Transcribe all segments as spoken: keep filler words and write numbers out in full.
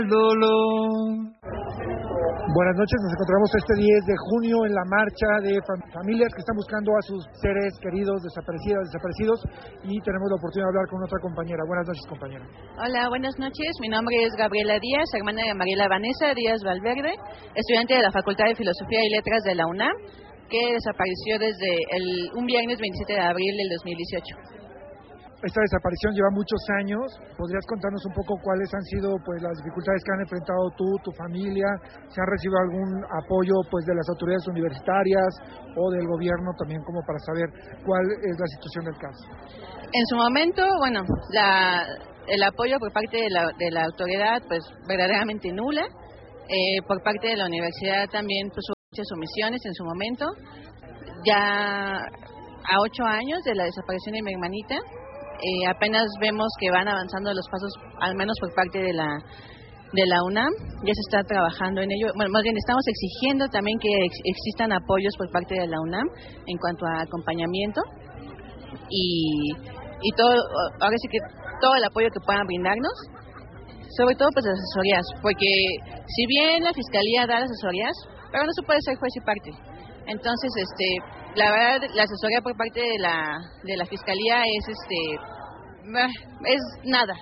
dolor. Buenas noches, nos encontramos este diez de junio en la marcha de fam- familias que están buscando a sus seres queridos, desaparecidas, desaparecidos, y tenemos la oportunidad de hablar con otra compañera. Buenas noches, compañera. Hola, buenas noches. Mi nombre es Gabriela Díaz, hermana de Mariela Vanessa Díaz Valverde, estudiante de la Facultad de Filosofía y Letras de la UNAM, que desapareció desde el, un viernes veintisiete de abril del dos mil dieciocho. Esta desaparición lleva muchos años. ¿Podrías contarnos un poco cuáles han sido pues las dificultades que han enfrentado tú, tu familia? ¿Se han recibido algún apoyo pues de las autoridades universitarias o del gobierno también, como para saber cuál es la situación del caso? En su momento, bueno, la, el apoyo por parte de la, de la autoridad pues verdaderamente nula. Eh, por parte de la universidad también pues hubo muchas omisiones en su momento. Ya a ocho años de la desaparición de mi hermanita, Eh, apenas vemos que van avanzando los pasos, al menos por parte de la de la UNAM, ya se está trabajando en ello. Bueno, más bien estamos exigiendo también que ex- existan apoyos por parte de la UNAM en cuanto a acompañamiento y y todo, ahora sí que todo el apoyo que puedan brindarnos, sobre todo pues las asesorías, porque si bien la fiscalía da las asesorías, pero no se puede ser juez y parte. Entonces, este, la verdad, la asesoría por parte de la de la fiscalía es, este, es nada.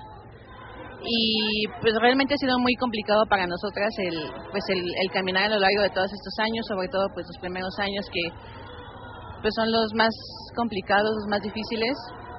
Y pues realmente ha sido muy complicado para nosotras el, pues el, el caminar a lo largo de todos estos años, sobre todo pues los primeros años que pues son los más complicados, los más difíciles,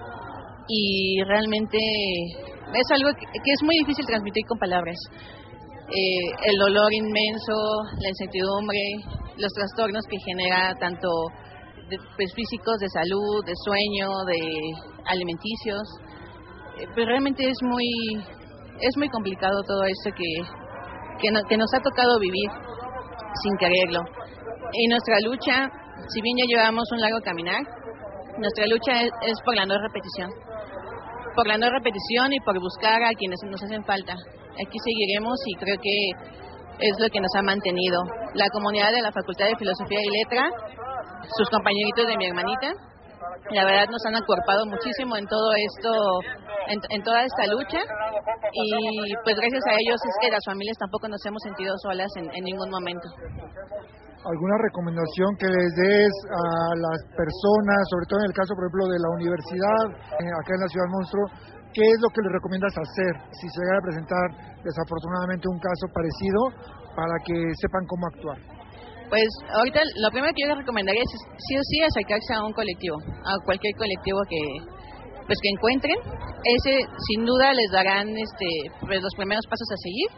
y realmente es algo que, que es muy difícil transmitir con palabras. Eh, el dolor inmenso, la incertidumbre, los trastornos que genera tanto de, pues, físicos, de salud, de sueño, de alimenticios, eh, pues realmente es muy es muy complicado todo esto que que, no, que nos ha tocado vivir sin quererlo. Y nuestra lucha, si bien ya llevamos un largo caminar, nuestra lucha es, es por la no repetición, por la no repetición y por buscar a quienes nos hacen falta. Aquí seguiremos y creo que es lo que nos ha mantenido. La comunidad de la Facultad de Filosofía y Letra, sus compañeritos de mi hermanita, la verdad nos han acuerpado muchísimo en todo esto, en, en toda esta lucha, y pues gracias a ellos es que las familias tampoco nos hemos sentido solas en, en ningún momento. ¿Alguna recomendación que les des a las personas, sobre todo en el caso, por ejemplo, de la universidad, eh, acá en la Ciudad Monstruo? ¿Qué es lo que les recomiendas hacer si se llega a presentar desafortunadamente un caso parecido, para que sepan cómo actuar? Pues ahorita lo primero que yo les recomendaría es sí o sí acercarse a un colectivo, a cualquier colectivo que pues que encuentren. Ese sin duda les darán este pues los primeros pasos a seguir.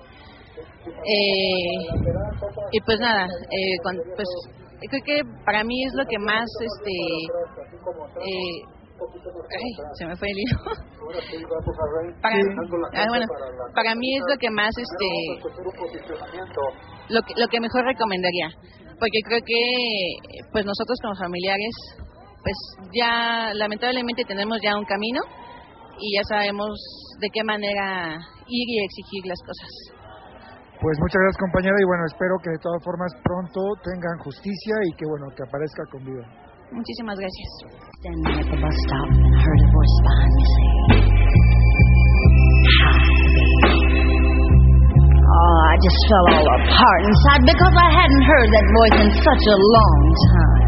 Eh, y pues nada, eh, con, pues creo que para mí es lo que más este eh, ay, se me fue el hilo. para, ah, bueno, para mí es lo que más este lo que, lo que mejor recomendaría, porque creo que pues nosotros como familiares pues ya lamentablemente tenemos ya un camino y ya sabemos de qué manera ir y exigir las cosas. Pues muchas gracias, compañera, y bueno, espero que de todas formas pronto tengan justicia y que bueno, que aparezca con vida. Muchísimas gracias. Standing at the bus stop and heard a voice behind me say, "Hi, baby." Oh, I just fell all apart inside because I hadn't heard that voice in such a long time.